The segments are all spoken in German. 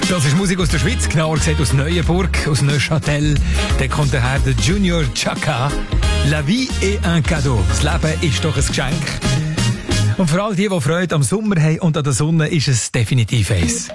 Das ist Musik aus der Schweiz, genauer gesagt aus Neuenburg, aus Neuchâtel. Da kommt daher der Junior Chaka. La vie est un cadeau. Das Leben ist doch ein Geschenk. Und für all die Freude am Sommer haben und an der Sonne, ist es definitiv eins.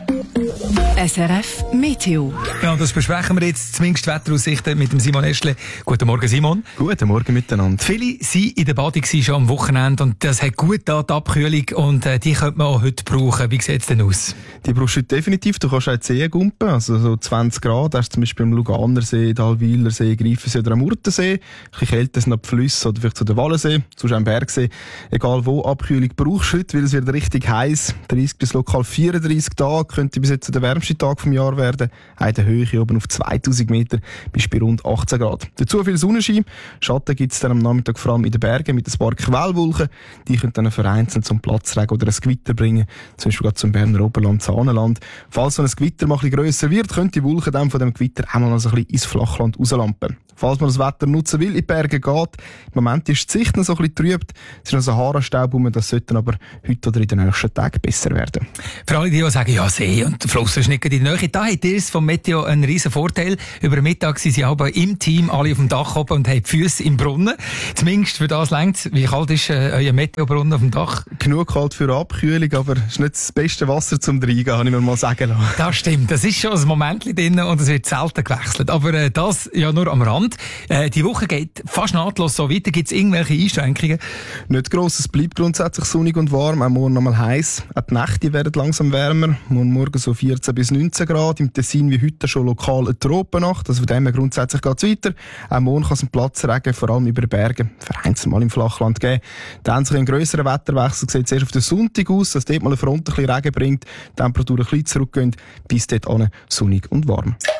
SRF Meteo. Ja, und das besprechen wir jetzt, zumindest Wetteraussichten mit dem Simon Eschle. Guten Morgen, Simon. Guten Morgen miteinander. Viele waren in der Badung schon am Wochenende und das hat gut da die Abkühlung und die könnte man auch heute brauchen. Wie sieht es denn aus? Die brauchst du heute definitiv. Du kannst auch die Seen gumpen, also so 20 Grad. Da hast du zum Beispiel am Luganersee, Dalwiler See, Greifensee oder am Urtensee. Ein bisschen kälter sind noch die Flüsse oder vielleicht so der Wallensee, sonst auch am Bergsee. Egal wo, Abkühlung brauchst du heute, weil es wird richtig heiß. 30 bis lokal 34 Tage, könnte bis jetzt der wärmste Tag vom Jahr werden. In der Höhe oben auf 2000 Meter bis bei rund 18 Grad. Dazu viel Sonnenschein. Schatten gibt es dann am Nachmittag vor allem in den Bergen mit ein paar Quellwolken. Die können dann vereinzelt zum Platzregen oder ein Gewitter bringen. Zum Beispiel gerade zum Berner Oberland, Saanenland. Falls so ein Gewitter mal ein bisschen grösser wird, können die Wolken dann von dem Gewitter auch mal noch so ein bisschen ins Flachland rauslampen. Falls man das Wetter nutzen will, in die Berge geht. Im Moment ist die Sicht noch so ein bisschen trübt. Es ist noch so Sahara-Staub rum, das sollte aber heute oder in den nächsten Tagen besser werden. Für alle, die sagen, ja, See und der Fluss ist nicht in der Nähe, da hat ihr vom Meteo einen riesen Vorteil. Über den Mittag sind sie aber im Team alle auf dem Dach oben und haben die Füße im Brunnen. Zumindest für das längt's. Wie kalt ist euer Meteobrunnen auf dem Dach? Genug kalt für eine Abkühlung, aber es ist nicht das beste Wasser zum Reingehen, kann ich mir mal sagen lassen. Das stimmt. Das ist schon ein Moment drin und es wird selten gewechselt. Aber das ja nur am Rand. Die Woche geht fast nahtlos so weiter. Gibt es irgendwelche Einschränkungen? Nicht gross, es bleibt grundsätzlich sonnig und warm, auch morgen noch mal heiß. Auch die Nächte werden langsam wärmer. Morgen so 14 bis 19 Grad. Im Tessin wie heute schon lokal eine Tropennacht. Also von dem her grundsätzlich geht es weiter. Auch morgen kann es einen Platzregen, vor allem über den Bergen, vereinzelt mal im Flachland geben. Dann sich ein grösserer Wetterwechsel sieht es erst auf den Sonntag aus, dass dort mal eine Front ein bisschen Regen bringt, die Temperaturen ein bisschen zurückgehen, bis dort sonnig und warm.